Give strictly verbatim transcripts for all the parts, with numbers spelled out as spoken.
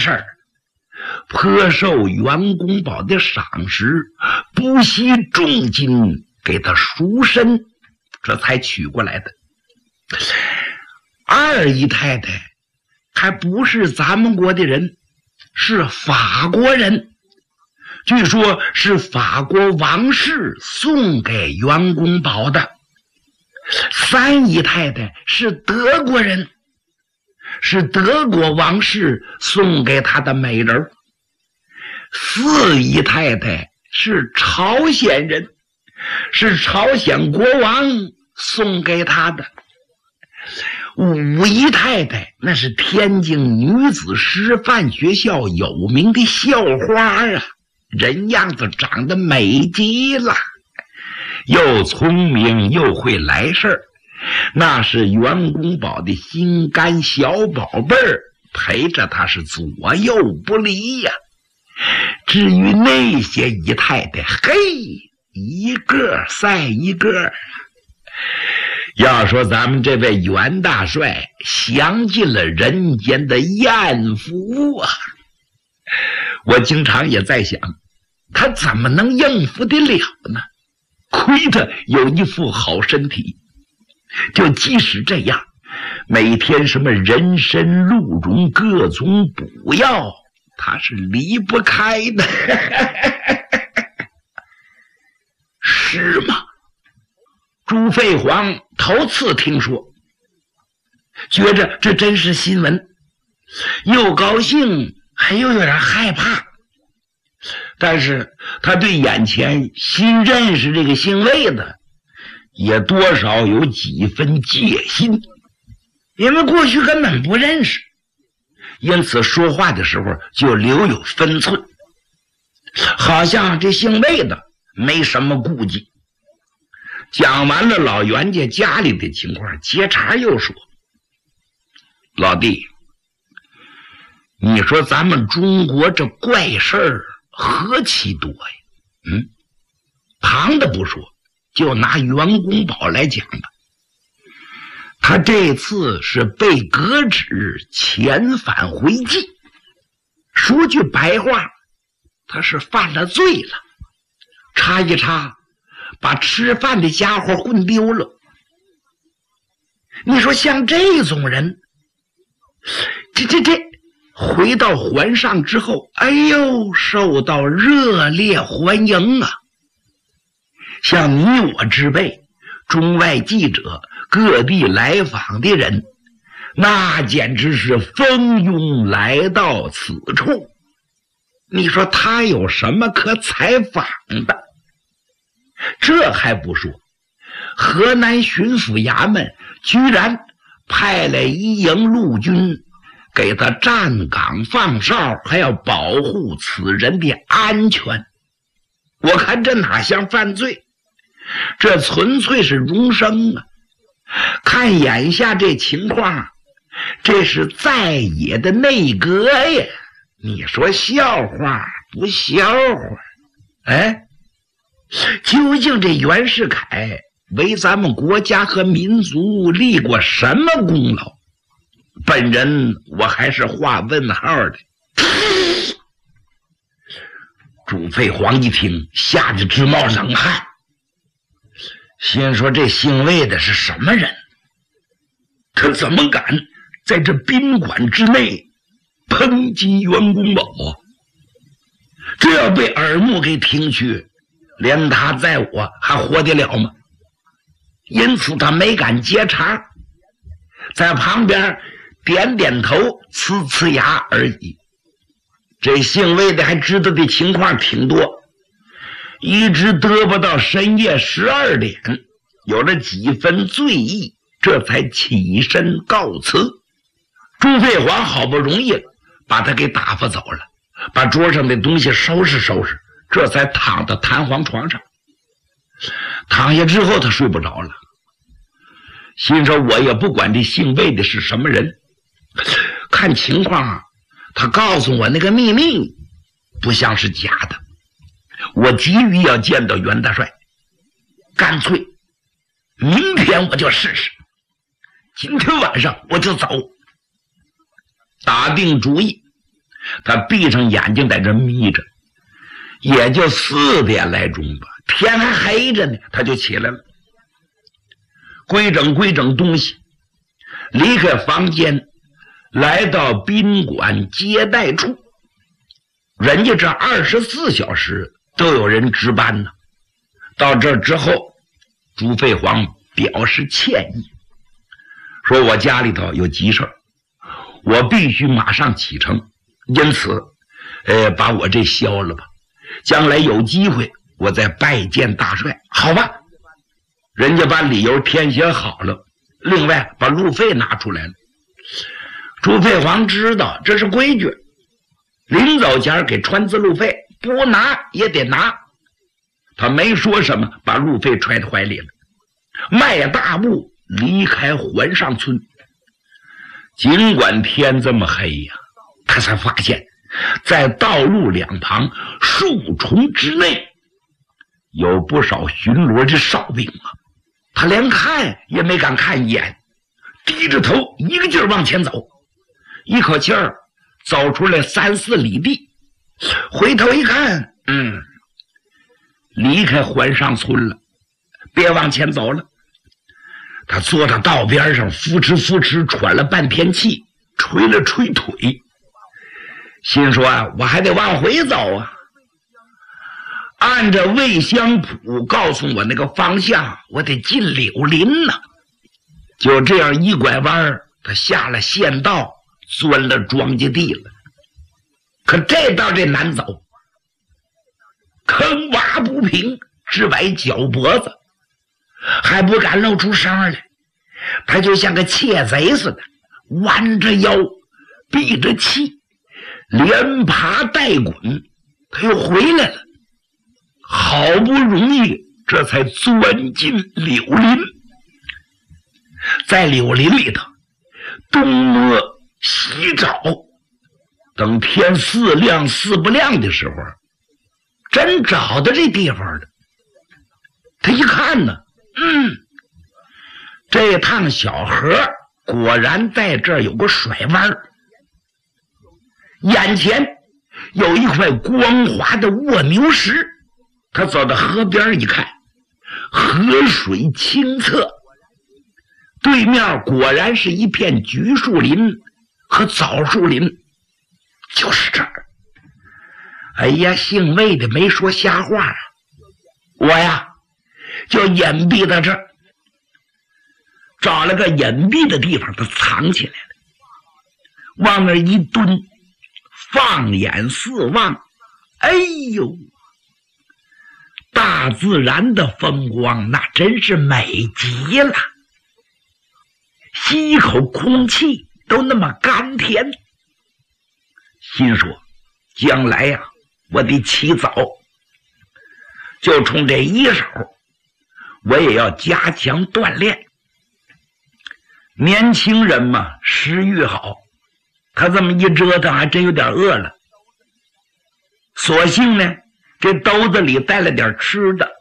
事儿，颇受袁公宝的赏识，不惜重金给他赎身，这才娶过来的。二姨太太还不是咱们国的人，是法国人，据说是法国王室送给袁公宝的。三姨太太是德国人，是德国王室送给他的美人。四姨太太是朝鲜人，是朝鲜国王送给他的。五姨太太那是天津女子师范学校有名的校花啊，人样子长得美极了，又聪明又会来事儿，那是袁公宝的心肝小宝贝儿，陪着他是左右不离呀。至于那些姨太太，嘿，一个赛一个。要说咱们这位袁大帅享尽了人间的艳福啊，我经常也在想，他怎么能应付得了呢？亏他有一副好身体，就即使这样，每天什么人参鹿茸各种补药，他是离不开的。是吗？朱飞黄头次听说，觉着这真是新闻，又高兴还又有点害怕。但是他对眼前新认识这个姓魏的也多少有几分戒心，因为过去根本不认识，因此说话的时候就留有分寸，好像这姓魏的没什么顾忌。讲完了老袁家家里的情况，接茬又说，老弟，你说咱们中国这怪事儿何其多呀？嗯，旁的不说，就拿袁公宝来讲吧，他这次是被革职遣返回籍，说句白话，他是犯了罪了，插一插把吃饭的家伙混丢了。你说像这种人，这这这回到环上之后，哎呦，受到热烈欢迎啊！像你我之辈，中外记者，各地来访的人，那简直是蜂拥来到此处。你说他有什么可采访的？这还不说，河南巡抚衙门居然派了一营陆军给他站岗放哨，还要保护此人的安全。我看这哪像犯罪，这纯粹是荣升啊！看眼下这情况，这是在野的内阁呀！你说笑话不笑话？哎，究竟这袁世凯为咱们国家和民族立过什么功劳？本人我还是画问号的。朱飞黄一听，吓得直冒冷汗，心说这姓魏的是什么人？他怎么敢在这宾馆之内抨击袁公宝啊？这要被耳目给听去，连他在我还活得了吗？因此他没敢接茬，在旁边点点头，呲呲牙而已。这姓魏的还知道的情况挺多，一直嘚啵到深夜十二点，有了几分醉意，这才起身告辞。朱飞黄好不容易把他给打发走了，把桌上的东西收拾收拾，这才躺到弹簧床上。躺下之后他睡不着了，心说我也不管这姓魏的是什么人，看情况啊，他告诉我那个秘密不像是假的，我急于要见到袁大帅，干脆明天我就试试，今天晚上我就走。打定主意， 他闭上眼睛在这眯着，也就四点来钟吧，天还黑着呢，他就起来了，规整规整东西，离开房间，来到宾馆接待处。人家这二十四小时都有人值班呢。到这之后，朱飞黄表示歉意，说我家里头有急事，我必须马上启程，因此呃，把我这消了吧，将来有机会我再拜见大帅。好吧，人家把理由填写好了，另外把路费拿出来了。朱飞黄知道这是规矩，临走前给川资路费，不拿也得拿。他没说什么，把路费揣在怀里了，迈大步离开环上村。尽管天这么黑呀，他才发现在道路两旁树丛之内有不少巡逻的哨兵啊，他连看也没敢看一眼，低着头一个劲儿往前走，一口气儿走出来三四里地，回头一看，嗯，离开环上村了，别往前走了。他坐到道边上，扶持扶持喘了半天气，捶了捶腿，心说啊，我还得往回走啊，按着魏香谱告诉我那个方向，我得进柳林呢。就这样一拐弯，他下了县道，钻了庄稼地了。可这道这难走，坑洼不平，直崴脚脖子，还不敢露出声来。他就像个窃贼似的，弯着腰，闭着气，连爬带滚，他又回来了。好不容易这才钻进柳林。在柳林里头东摸西找，等天似亮似不亮的时候，真找到这地方了。他一看呢，嗯，这趟小河果然在这儿有个甩弯，眼前有一块光滑的卧牛石。他走到河边一看，河水清澈，对面果然是一片橘树林和枣树林，就是这儿。哎呀，姓魏的没说瞎话啊，我呀就隐蔽到这儿，找了个隐蔽的地方，他藏起来了，往那一蹲，放眼四望，哎呦，大自然的风光那真是美极了，吸一口空气都那么甘甜。心说将来呀、啊，我得起早，就冲这一手，我也要加强锻炼。年轻人嘛，食欲好，他这么一折腾还真有点饿了，索性呢这兜子里带了点吃的，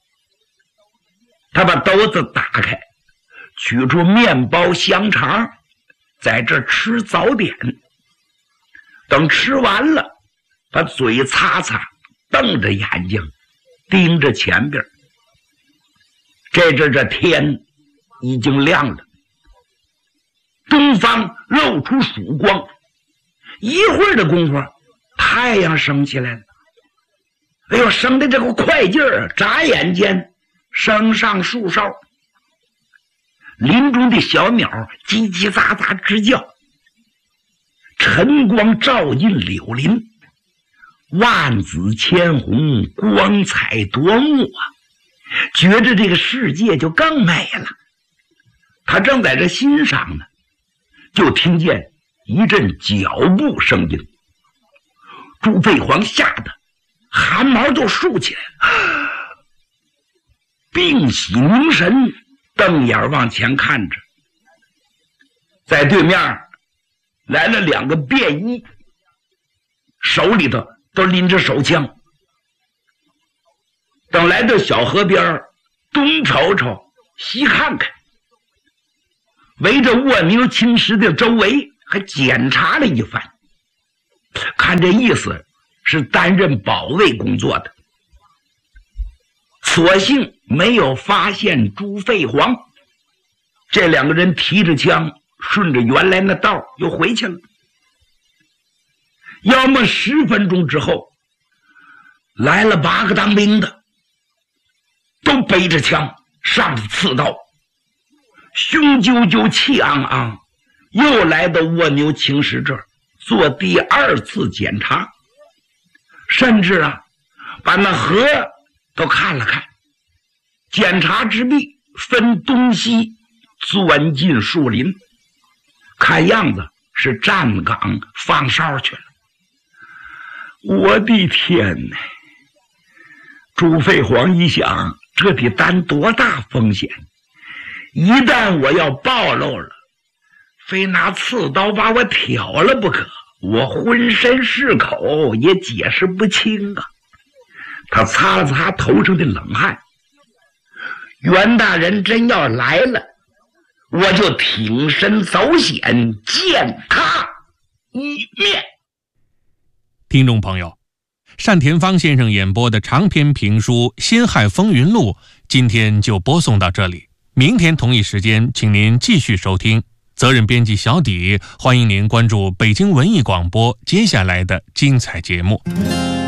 他把兜子打开，取出面包香肠，在这吃早点。等吃完了，把嘴擦擦，瞪着眼睛盯着前边。这阵这天已经亮了，东方露出曙光，一会儿的功夫太阳升起来了。哎呦，升的这个快劲儿，眨眼间升上树梢，林中的小鸟叽叽喳喳直叫，晨光照进柳林，万紫千红，光彩夺目啊！觉着这个世界就更美了。他正在这欣赏呢，就听见一阵脚步声音，朱飞黄吓得汗毛都竖起来了，屏息凝神，瞪眼往前看着。在对面来了两个便衣，手里头都拎着手枪。等来到小河边，东瞅瞅西看看，围着卧牛青石的周围还检查了一番， 看这意思是担任保卫工作的，所幸没有发现朱飞黄。这两个人提着枪顺着原来那道又回去了。要么十分钟之后来了八个当兵的，都背着枪上了刺刀，雄赳赳气昂昂，又来到蜗牛青石这儿做第二次检查，甚至啊把那河都看了看。检查之毕，分东西钻进树林，看样子是站岗放哨去了。我的天哪！朱飞黄一想，这得担多大风险，一旦我要暴露了，非拿刺刀把我挑了不可，我浑身是口也解释不清啊。他擦了擦头上的冷汗，袁大人真要来了，我就挺身走险见他一面。 听众朋友，单田芳先生演播的长篇评书《辛亥风云录》今天就播送到这里，明天同一时间请您继续收听。责任编辑小底，欢迎您关注北京文艺广播接下来的精彩节目。